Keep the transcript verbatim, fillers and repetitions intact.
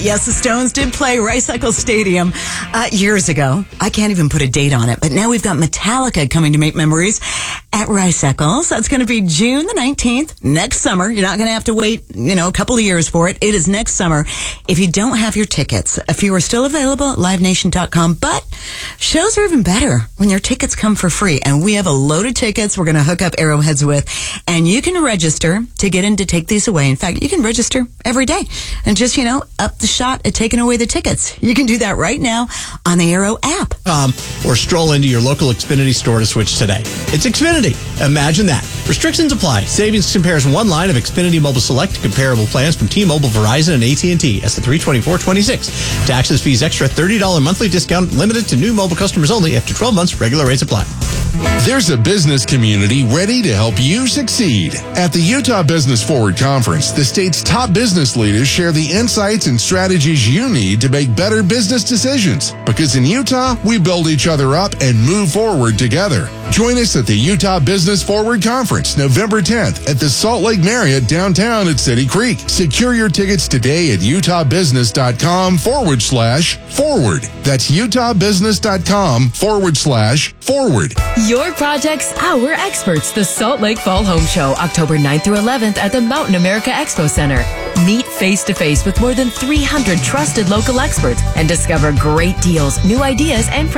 Yes, the Stones did play Rice Eccles Stadium uh, years ago. I can't even put a date on it, but now we've got Metallica coming to make memories at Rice Eccles. That's going to be June the nineteenth, next summer. You're not going to have to wait, you know, a couple of years for it. It is next summer. If you don't have your tickets, a few are still available at live nation dot com, but shows are even better when your tickets come for free. And we have a load of tickets we're going to hook up Arrowheads with, and you can register to get in to take these away. In fact, you can register every day and just, you know, up the shot at taking away the tickets. You can do that right now on the Arrow app. Um, or stroll into your local Xfinity store to switch today. It's Xfinity. Imagine that. Restrictions apply. Savings compares one line of Xfinity Mobile Select to comparable plans from T-Mobile, Verizon, and A T and T. S to three twenty-four twenty-six. Taxes, fees, extra thirty dollars monthly discount limited to new mobile customers only after twelve months. Regular rates apply. There's a business community ready to help you succeed. At the Utah Business Forward Conference, the state's top business leaders share the insights and strategies you need to make better business decisions. Because in Utah, we build each other up and move forward together. Join us at the Utah Business Forward Conference, November tenth at the Salt Lake Marriott downtown at City Creek. Secure your tickets today at utah business dot com forward slash forward. That's utah business dot com forward slash forward. Your projects, our experts. The Salt Lake Fall Home Show, October ninth through eleventh at the Mountain America Expo Center. Meet face-to-face with more than three hundred trusted local experts and discover great deals, new ideas, and